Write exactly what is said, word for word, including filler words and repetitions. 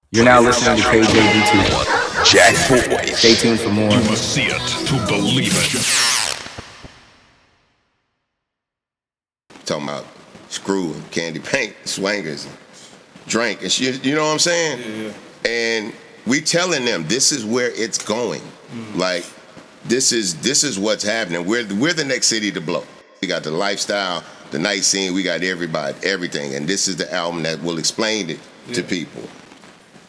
You're now listening to K J V two. Jack Boys. Stay tuned for more. You must see it to believe it. Talking about screw and candy paint, swangers, and drink and shit. You know what I'm saying? Yeah, yeah. And we telling them this is where it's going. Mm. Like this is this is what's happening. We're we're the next city to blow. We got the lifestyle, the night scene. We got everybody, everything. And this is the album that will explain it yeah. to people.